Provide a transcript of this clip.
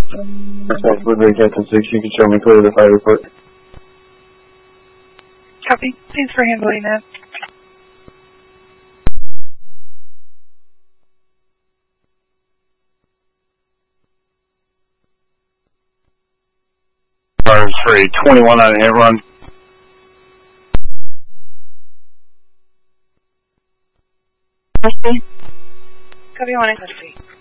Okay, Woodbury Captain 6, you can show me clear the fire report. Copy. Thanks for handling that. Cars for a 21 on an hit run. Copy 1 and 3.